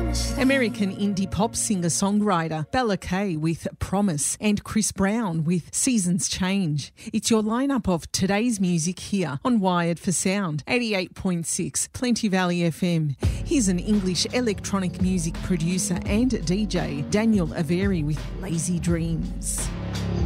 American indie pop singer-songwriter Bella Kay with Promise and Chris Brown with Seasons Change. It's your lineup of today's music here on Wired for Sound, 88.6 Plenty Valley FM. Here's an English electronic music producer and DJ, Daniel Avery with Lazy Dreams.